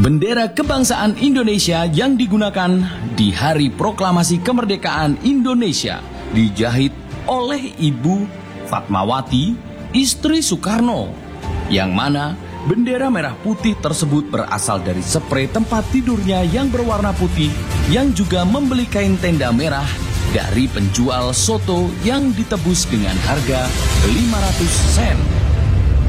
Bendera kebangsaan Indonesia yang digunakan di Hari Proklamasi Kemerdekaan Indonesia dijahit oleh Ibu Fatmawati, istri Soekarno, yang mana bendera merah putih tersebut berasal dari sprei tempat tidurnya yang berwarna putih, yang juga membeli kain tenda merah dari penjual soto yang ditebus dengan harga 500 sen.